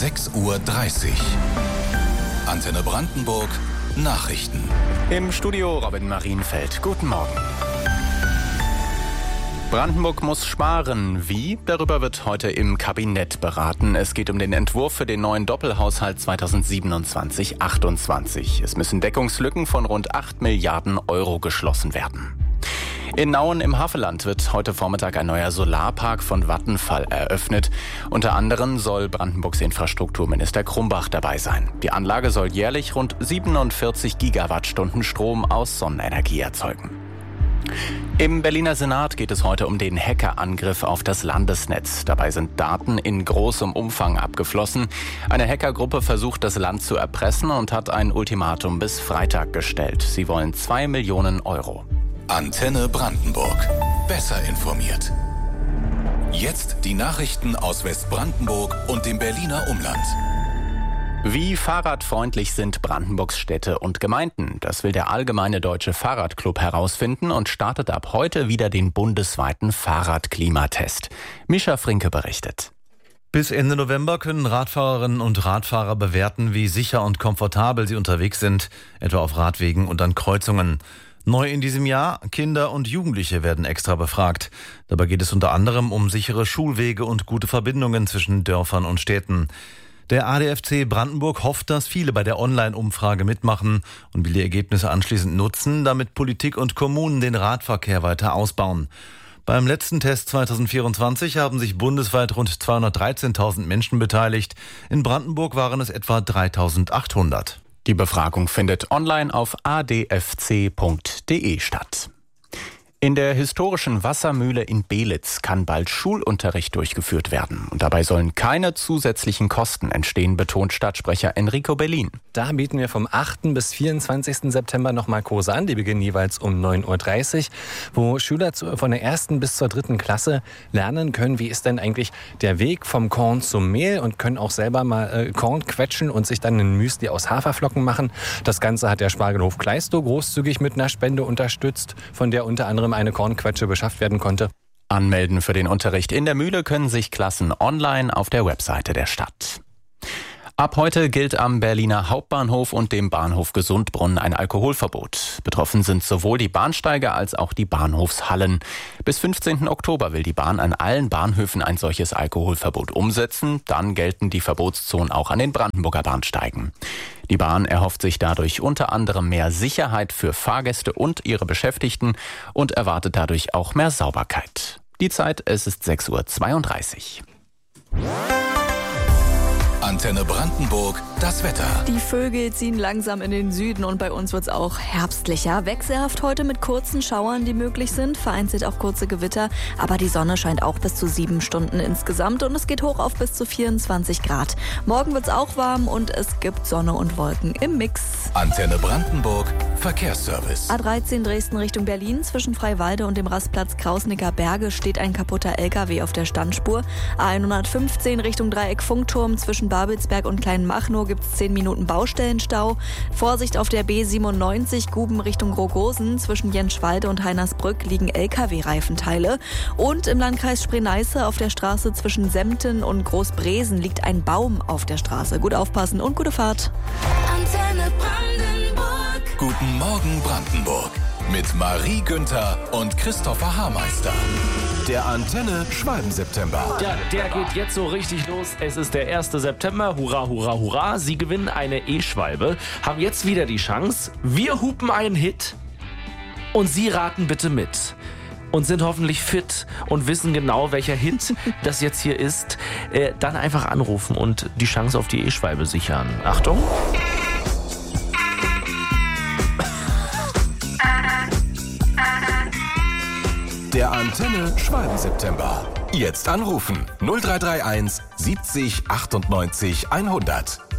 6:30 Uhr. Antenne Brandenburg Nachrichten. Im Studio Robin Marienfeld. Guten Morgen. Brandenburg muss sparen. Wie? Darüber wird heute im Kabinett beraten. Es geht um den Entwurf für den neuen Doppelhaushalt 2027/28. Es müssen Deckungslücken von rund 8 Milliarden Euro geschlossen werden. In Nauen im Havelland wird heute Vormittag ein neuer Solarpark von Vattenfall eröffnet. Unter anderem soll Brandenburgs Infrastrukturminister Krumbach dabei sein. Die Anlage soll jährlich rund 47 Gigawattstunden Strom aus Sonnenenergie erzeugen. Im Berliner Senat geht es heute um den Hackerangriff auf das Landesnetz. Dabei sind Daten in großem Umfang abgeflossen. Eine Hackergruppe versucht, das Land zu erpressen und hat ein Ultimatum bis Freitag gestellt. Sie wollen 2 Millionen Euro. Antenne Brandenburg. Besser informiert. Jetzt die Nachrichten aus Westbrandenburg und dem Berliner Umland. Wie fahrradfreundlich sind Brandenburgs Städte und Gemeinden? Das will der Allgemeine Deutsche Fahrradclub herausfinden und startet ab heute wieder den bundesweiten Fahrradklimatest. Mischa Frinke berichtet. Bis Ende November können Radfahrerinnen und Radfahrer bewerten, wie sicher und komfortabel sie unterwegs sind, etwa auf Radwegen und an Kreuzungen. Neu in diesem Jahr, Kinder und Jugendliche werden extra befragt. Dabei geht es unter anderem um sichere Schulwege und gute Verbindungen zwischen Dörfern und Städten. Der ADFC Brandenburg hofft, dass viele bei der Online-Umfrage mitmachen und will die Ergebnisse anschließend nutzen, damit Politik und Kommunen den Radverkehr weiter ausbauen. Beim letzten Test 2024 haben sich bundesweit rund 213.000 Menschen beteiligt. In Brandenburg waren es etwa 3.800. Die Befragung findet online auf adfc.de statt. In der historischen Wassermühle in Belitz kann bald Schulunterricht durchgeführt werden. Und dabei sollen keine zusätzlichen Kosten entstehen, betont Stadtsprecher Enrico Berlin. Da bieten wir vom 8. bis 24. September nochmal Kurse an. Die beginnen jeweils um 9:30 Uhr, wo Schüler von der 1. bis zur 3. Klasse lernen können, wie ist denn eigentlich der Weg vom Korn zum Mehl und können auch selber mal Korn quetschen und sich dann ein Müsli aus Haferflocken machen. Das Ganze hat der Spargelhof Kleistow großzügig mit einer Spende unterstützt, von der unter anderem eine Kornquetsche beschafft werden konnte. Anmelden für den Unterricht in der Mühle können sich Klassen online auf der Webseite der Stadt. Ab heute gilt am Berliner Hauptbahnhof und dem Bahnhof Gesundbrunnen ein Alkoholverbot. Betroffen sind sowohl die Bahnsteige als auch die Bahnhofshallen. Bis 15. Oktober will die Bahn an allen Bahnhöfen ein solches Alkoholverbot umsetzen. Dann gelten die Verbotszonen auch an den Brandenburger Bahnsteigen. Die Bahn erhofft sich dadurch unter anderem mehr Sicherheit für Fahrgäste und ihre Beschäftigten und erwartet dadurch auch mehr Sauberkeit. Die Zeit, es ist 6:32 Uhr. Antenne Brandenburg, das Wetter. Die Vögel ziehen langsam in den Süden und bei uns wird es auch herbstlicher. Wechselhaft heute mit kurzen Schauern, die möglich sind. Vereinzelt auch kurze Gewitter. Aber die Sonne scheint auch bis zu 7 Stunden insgesamt und es geht hoch auf bis zu 24 Grad. Morgen wird es auch warm und es gibt Sonne und Wolken im Mix. Antenne Brandenburg, Verkehrsservice. A13 Dresden Richtung Berlin. Zwischen Freiwalde und dem Rastplatz Krausnicker Berge steht ein kaputter LKW auf der Standspur. A115 Richtung Dreieck Funkturm. Zwischen Babelsberg und Kleinmachnow gibt es 10 Minuten Baustellenstau. Vorsicht auf der B97 Guben Richtung Rogosen. Zwischen Jenschwalde und Heinersbrück liegen LKW-Reifenteile. Und im Landkreis Spree-Neiße auf der Straße zwischen Sempten und Großbresen liegt ein Baum auf der Straße. Gut aufpassen und gute Fahrt. Antenne Brandenburg. Guten Morgen Brandenburg. Mit Marie Günther und Christopher Haarmeister. Der Antenne Schwalben-September. Ja, der geht jetzt so richtig los. Es ist der 1. September. Hurra, hurra, hurra. Sie gewinnen eine E-Schwalbe, haben jetzt wieder die Chance. Wir hupen einen Hit und Sie raten bitte mit. Und sind hoffentlich fit und wissen genau, welcher Hit das jetzt hier ist. Dann einfach anrufen und die Chance auf die E-Schwalbe sichern. Achtung. Der Antenne Schwalben-September. Jetzt anrufen 0331 70 98 100.